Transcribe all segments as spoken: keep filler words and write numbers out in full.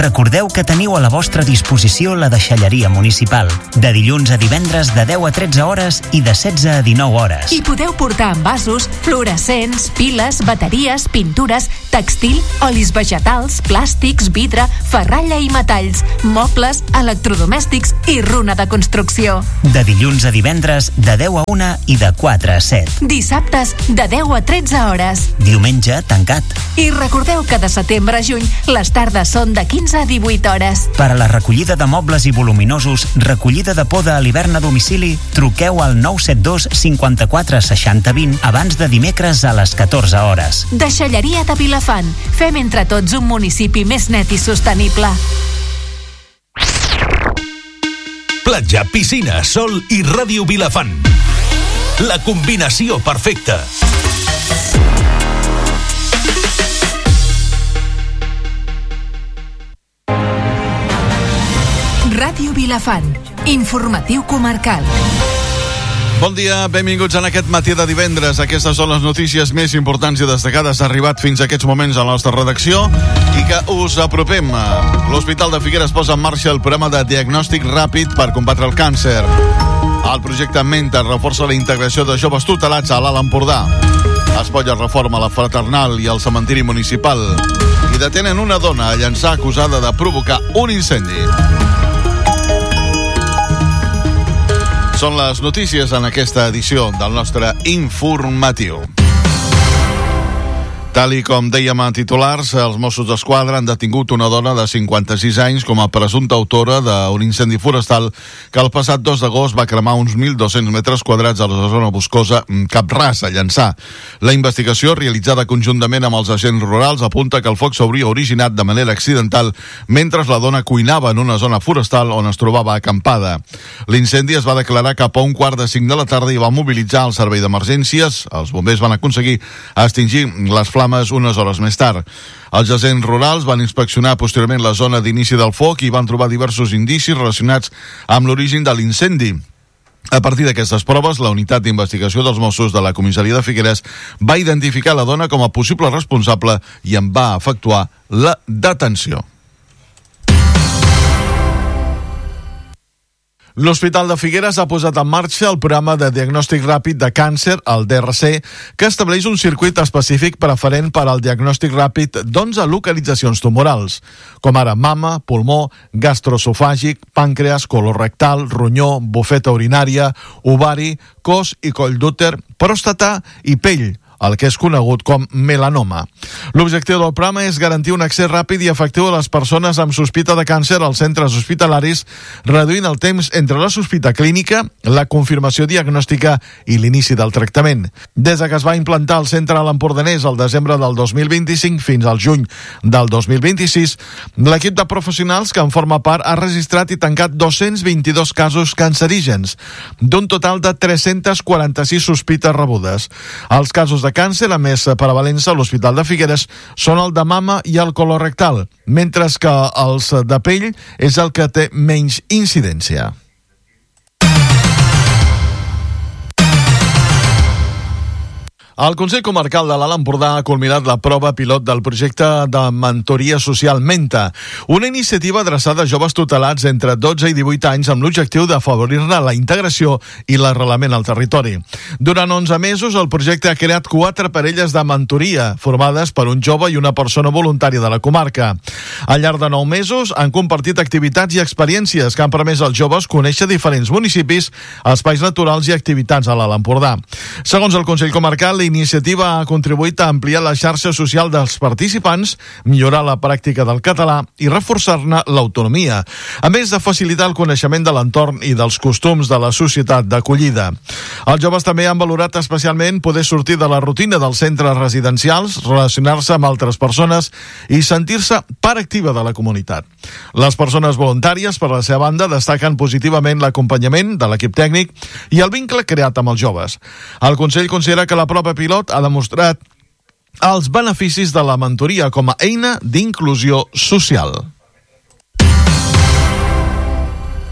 Recordeu que teniu a la vostra disposició la deixalleria municipal, de dilluns a divendres de deu a tretze hores i de setze a dinou hores. I podeu portar envasos, fluorescents, piles, bateries, pintures, textil, olis vegetals, plàstics, vidre, ferralla i metalls, mobles, electrodomèstics i runa de construcció. De dilluns a divendres de deu a una i de quatre a set. Dissabtes de deu a tretze hores. Diumenge tancat. I recordeu que de setembre a juny les tardes són de quinze a divuit hores. Per a la recollida de mobles i voluminosos, recollida de poda a l'hivern a domicili, truqueu al nou set dos cinquanta-quatre seixanta vint abans de dimecres a les catorze hores. Deixalleria de Vilafant. Fem entre tots un municipi més net i sostenible. Platja, piscina, sol i Ràdio Vilafant. La combinació perfecta. Ràdio Vilafant. Informatiu comarcal. Bon dia, benvinguts en aquest matí de divendres. Aquestes són les notícies més importants i destacades arribat fins a aquests moments a la nostra redacció i que us apropem. L'Hospital de Figueres posa en marxa el programa de diagnòstic ràpid per combatre el càncer. El projecte Menta reforça la integració de joves tutelats a l'Alt Empordà. Espolla reforma la Fraternal i el cementiri municipal. I detenen una dona a Llançà acusada de provocar un incendi. Són les notícies en aquesta edició del nostre informatiu. Tal i com dèiem a titulars, els Mossos d'Esquadra han detingut una dona de cinquanta-sis anys com a presumpta autora d'un incendi forestal que el passat dos d'agost va cremar uns mil dos-cents metres quadrats a la zona boscosa Cap Ras, a Llançà. La investigació, realitzada conjuntament amb els agents rurals, apunta que el foc s'hauria originat de manera accidental mentre la dona cuinava en una zona forestal on es trobava acampada. L'incendi es va declarar cap a un quart de cinc de la tarda i va mobilitzar el servei d'emergències. Els bombers van aconseguir extingir les flames unes hores més tard. Els agents rurals van inspeccionar posteriorment la zona d'inici del foc i van trobar diversos indicis relacionats amb l'origen de l'incendi. A partir d'aquestes proves, la unitat d'investigació dels Mossos de la comissaria de Figueres va identificar la dona com a possible responsable i en va efectuar la detenció. L'Hospital de Figueres ha posat en marxa el programa de diagnòstic ràpid de càncer, el D R C, que estableix un circuit específic preferent per al diagnòstic ràpid d'onze localitzacions tumorals, com ara mama, pulmó, gastroesofàgic, pàncreas, colorectal, ronyó, bufeta urinària, ovari, cos i coll d'úter, pròstata i pell, el que és conegut com melanoma. L'objectiu del programa és garantir un accés ràpid i efectiu a les persones amb sospita de càncer als centres hospitalaris, reduint el temps entre la sospita clínica, la confirmació diagnòstica i l'inici del tractament. Des de que es va implantar el centre a l'Empordanès el desembre del dos mil vint-i-cinc fins al juny del dos mil vint-i-sis, l'equip de professionals que en forma part ha registrat i tancat dos-cents vint-i-dos casos cancerígens, d'un total de tres-centes quaranta-sis sospites rebudes. Els casos de càncer a més prevalents a l'Hospital de Figueres són el de mama i el colorectal, mentre que els de pell és el que té menys incidència. El Consell Comarcal de l'Alt Empordà ha culminat la prova pilot del projecte de mentoria social Menta, una iniciativa adreçada a joves tutelats entre dotze i divuit anys amb l'objectiu d'afavorir-ne la integració i l'arrelament al territori. Durant onze mesos, el projecte ha creat quatre parelles de mentoria, formades per un jove i una persona voluntària de la comarca. Al llarg de nou mesos han compartit activitats i experiències que han permès als joves conèixer diferents municipis, espais naturals i activitats a l'Alt Empordà. Segons el Consell Comarcal, la iniciativa ha contribuït a ampliar la xarxa social dels participants, millorar la pràctica del català i reforçar-ne l'autonomia, a més de facilitar el coneixement de l'entorn i dels costums de la societat d'acollida. Els joves també han valorat especialment poder sortir de la rutina dels centres residencials, relacionar-se amb altres persones i sentir-se part activa de la comunitat. Les persones voluntàries, per la seva banda, destaquen positivament l'acompanyament de l'equip tècnic i el vincle creat amb els joves. El Consell considera que la prova pilot ha demostrat els beneficis de la mentoria com a eina d'inclusió social.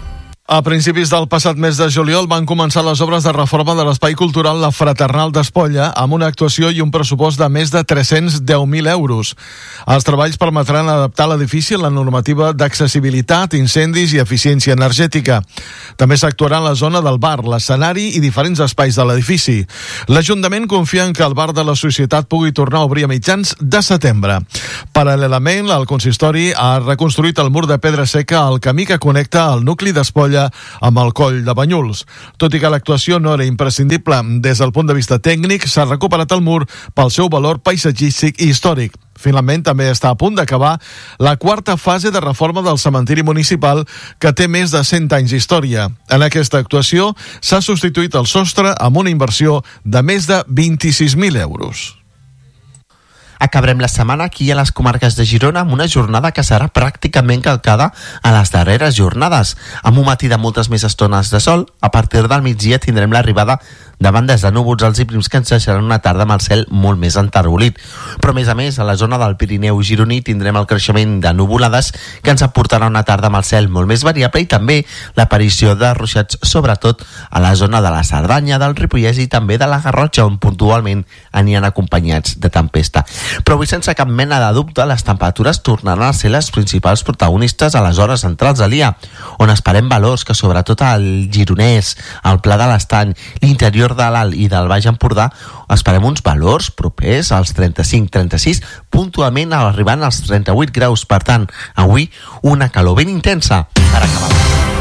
A principis del passat mes de juliol van començar les obres de reforma de l'espai cultural La Fraternal d'Espolla amb una actuació i un pressupost de més de tres-cents deu mil euros. Els treballs permetran adaptar l'edifici a la normativa d'accessibilitat, incendis i eficiència energètica. També s'actuarà en la zona del bar, l'escenari i diferents espais de l'edifici. L'Ajuntament confia en que el bar de la Societat pugui tornar a obrir a mitjans de setembre. Paral·lelament, el consistori ha reconstruït el mur de pedra seca al camí que connecta el nucli d'Espolla amb el coll de Banyuls. Tot i que l'actuació no era imprescindible des del punt de vista tècnic, s'ha recuperat el mur pel seu valor paisatgístic i històric. Finalment, també està a punt d'acabar la quarta fase de reforma del cementiri municipal, que té més de cent anys d'història. En aquesta actuació s'ha substituït el sostre amb una inversió de més de vint-i-sis mil euros. Acabarem la setmana aquí a les comarques de Girona amb una jornada que serà pràcticament calcada a les darreres jornades. Amb un matí de moltes més estones de sol, a partir del migdia tindrem l'arribada de bandes de núvols alts i prims que ens deixaran una tarda amb el cel molt més enterbolit. Però a més a més, a la zona del Pirineu gironí tindrem el creixement de nuvolades que ens aportarà una tarda amb el cel molt més variable i també l'aparició de ruixats, sobretot a la zona de la Cerdanya, del Ripollès i també de la Garrotxa, on puntualment aniran acompanyats de tempesta. Però avui, sense cap mena de dubte, les temperatures tornaran a ser les principals protagonistes a les hores centrals del dia, on esperem valors que sobretot al Gironès, al Pla de l'Estany, l'interior de l'Alt i del Baix Empordà, esperem uns valors propers als trenta-cinc trenta-sis, puntualment arribant als trenta-vuit graus. Per tant, avui una calor ben intensa per acabar.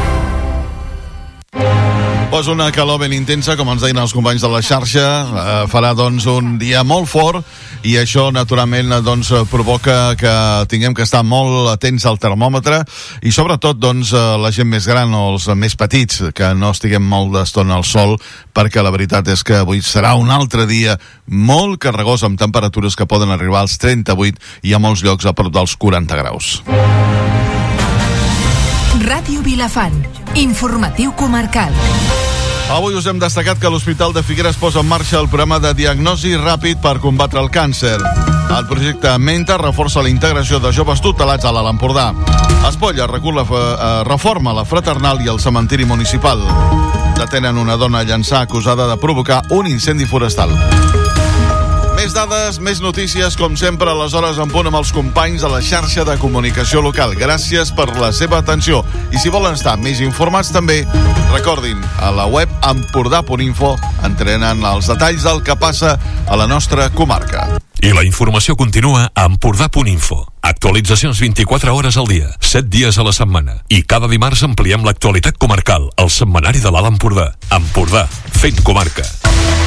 Pues una calor ben intensa, com ens deien els companys de la xarxa, eh, farà doncs un dia molt fort i això naturalment doncs provoca que tinguem que estar molt atents al termòmetre i sobretot doncs la gent més gran o els més petits, que no estiguem molt d'estona al sol, perquè la veritat és que avui serà un altre dia molt carregós amb temperatures que poden arribar als trenta-vuit i a molts llocs a prop dels quaranta graus. Ràdio Vilafant, informatiu comarcal. Avui us hem destacat que l'Hospital de Figueres posa en marxa el programa de diagnosi ràpid per combatre el càncer. El projecte Menta reforça la integració de joves tutelats a l'Alt Empordà. Espolla recull la, eh, reforma la Fraternal i el cementiri municipal. Detenen una dona a Llançà acusada de provocar un incendi forestal. Més dades, més notícies, com sempre, a les hores en punt amb els companys de la xarxa de comunicació local. Gràcies per la seva atenció. I si volen estar més informats també, recordin, a la web empordà punt info entrenen els detalls del que passa a la nostra comarca. I la informació continua a empordà punt info. Actualitzacions vint-i-quatre hores al dia, set dies a la setmana. I cada dimarts ampliem l'actualitat comarcal, al setmanari de l'Alt Empordà. Empordà, fent comarca.